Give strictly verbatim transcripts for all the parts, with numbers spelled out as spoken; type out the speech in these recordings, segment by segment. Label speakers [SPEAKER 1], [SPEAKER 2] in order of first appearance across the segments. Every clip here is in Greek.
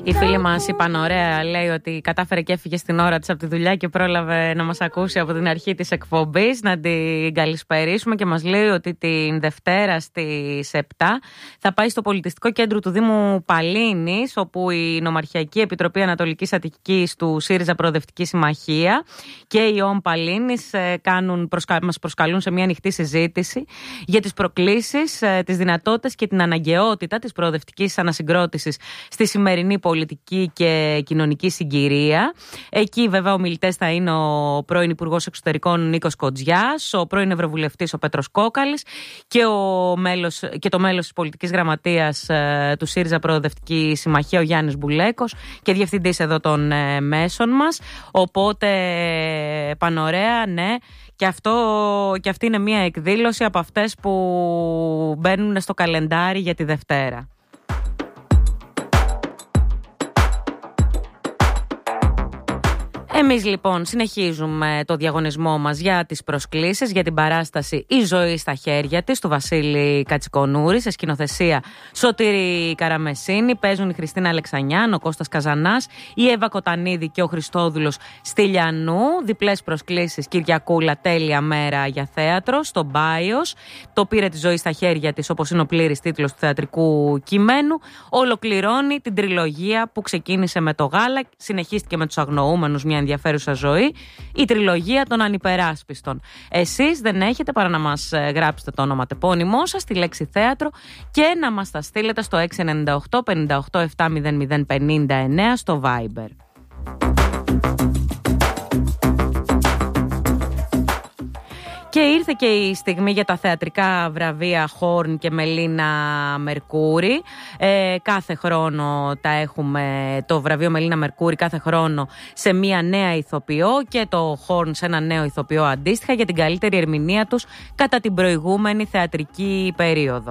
[SPEAKER 1] Η φίλη μας είπαν ωραία, λέει ότι κατάφερε και έφυγε στην ώρα της από τη δουλειά και πρόλαβε να μας ακούσει από την αρχή της εκπομπής. Να την καλησπερίσουμε και μας λέει ότι την Δευτέρα στις επτά θα πάει στο Πολιτιστικό Κέντρο του Δήμου Παλίνης, όπου η Νομαρχιακή Επιτροπή Ανατολικής Αττικής του ΣΥΡΙΖΑ Προοδευτική Συμμαχία και η ΟΜ Παλίνης κάνουν, προσκα... μας προσκαλούν σε μια ανοιχτή συζήτηση για τις προκλήσεις, τις δυνατότητες και την αναγκαιότητα της προοδευτικής ανασυγκρότησης στη σημερινή πολιτική και κοινωνική συγκυρία. Εκεί βέβαια ομιλητές θα είναι ο πρώην Υπουργός Εξωτερικών Νίκος Κοντζιάς, ο πρώην Ευρωβουλευτής ο Πέτρος Κόκαλης και, ο μέλος, και το μέλος της πολιτικής γραμματείας ε, του ΣΥΡΙΖΑ Προοδευτική Συμμαχία ο Γιάννης Μπουλέκος και διευθυντής εδώ των ε, μέσων μας. Οπότε πανωρέα, ναι. Και, αυτό, και αυτή είναι μια εκδήλωση από αυτές που μπαίνουν στο καλεντάρι για τη Δευτέρα. Εμείς λοιπόν συνεχίζουμε το διαγωνισμό μας για τις προσκλήσεις για την παράσταση «Η ζωή στα χέρια της» του Βασίλη Κατσικονούρη σε σκηνοθεσία Σωτήρη Καραμεσίνη. Παίζουν η Χριστίνα Αλεξανιάν, ο Κώστας Καζανάς, η Εύα Κοτανίδη και ο Χριστόδουλος Στυλιανού. Διπλές προσκλήσεις Κυριακούλα, τέλεια μέρα για θέατρο στο Μπάιος. Το πήρε τη ζωή στα χέρια της, όπως είναι ο πλήρης τίτλος του θεατρικού κειμένου. Ολοκληρώνει την τριλογία που ξεκίνησε με το γάλα, συνεχίστηκε με τους αγνοούμενους, μια ενδιαφέρουσα ζωή, η τριλογία των ανυπεράσπιστων. Εσείς δεν έχετε παρά να μας γράψετε το όνομα τεπώνυμό σας, τη λέξη θέατρο και να μας τα στείλετε στο έξι εννιά οκτώ πέντε οκτώ επτά μηδέν μηδέν πέντε εννέα στο Viber. Και ήρθε και η στιγμή για τα θεατρικά βραβεία Χόρν και Μελίνα Μερκούρη. Ε, κάθε χρόνο τα έχουμε, το βραβείο Μελίνα Μερκούρη κάθε χρόνο σε μία νέα ηθοποιό και το Χόρν σε ένα νέο ηθοποιό αντίστοιχα για την καλύτερη ερμηνεία τους κατά την προηγούμενη θεατρική περίοδο.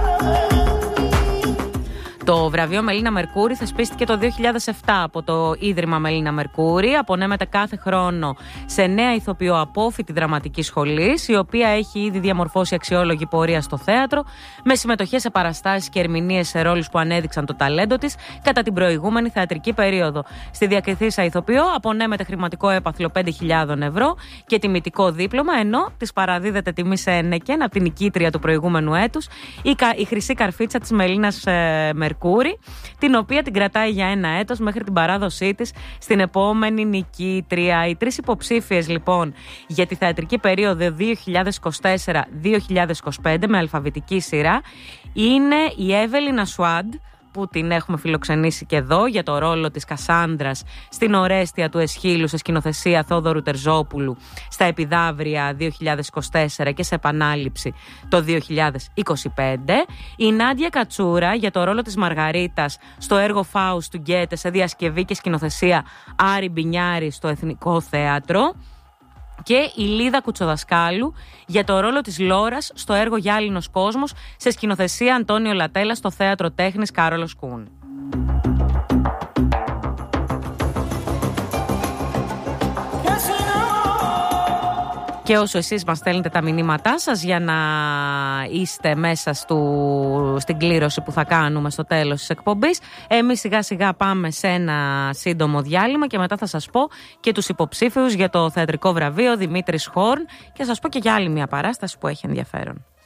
[SPEAKER 1] Το βραβείο Μελίνα Μερκούρη θεσπίστηκε το δύο χιλιάδες επτά από το Ίδρυμα Μελίνα Μερκούρη. Απονέμεται κάθε χρόνο σε νέα ηθοποιό απόφοιτη δραματικής σχολής, η οποία έχει ήδη διαμορφώσει αξιόλογη πορεία στο θέατρο, με συμμετοχές σε παραστάσεις και ερμηνείες σε ρόλους που ανέδειξαν το ταλέντο της κατά την προηγούμενη θεατρική περίοδο. Στη διακριθήσα ηθοποιό απονέμεται χρηματικό έπαθλο πέντε χιλιάδες ευρώ και τιμητικό δίπλωμα, ενώ της παραδίδεται τιμή σε ένεκεν από την νικήτρια του προηγούμενου έτους, η, η χρυσή καρφίτσα της Μελίνας ε, Μερκούρη, την οποία την κρατάει για ένα έτος μέχρι την παράδοσή της στην επόμενη νικήτρια. Οι τρεις υποψήφιες λοιπόν για τη θεατρική περίοδο δύο χιλιάδες είκοσι τέσσερα δύο χιλιάδες είκοσι πέντε με αλφαβητική σειρά είναι η Εύελιν Ασουάντ, που την έχουμε φιλοξενήσει και εδώ για το ρόλο της Κασάνδρας στην Ορέστια του Εσχύλου σε σκηνοθεσία Θόδωρου Τερζόπουλου στα Επιδαύρια δύο χιλιάδες είκοσι τέσσερα και σε επανάληψη το δύο χιλιάδες είκοσι πέντε. Η Νάντια Κατσούρα για το ρόλο της Μαργαρίτας στο έργο Φάους του Γκέτε σε διασκευή και σκηνοθεσία Άρη Μπινιάρη στο Εθνικό Θέατρο. Και η Λίδα Κουτσοδασκάλου για το ρόλο της Λόρας στο έργο Γυάλινος Κόσμος σε σκηνοθεσία Αντώνιο Λατέλα στο Θέατρο Τέχνης Κάρολος Κούν. Και όσο εσείς μας στέλνετε τα μηνύματά σας για να είστε μέσα στο, στην κλήρωση που θα κάνουμε στο τέλος της εκπομπής, εμείς σιγά σιγά πάμε σε ένα σύντομο διάλειμμα και μετά θα σας πω και τους υποψήφιους για το θεατρικό βραβείο Δημήτρης Χόρν και θα σας πω και για άλλη μια παράσταση που έχει ενδιαφέρον.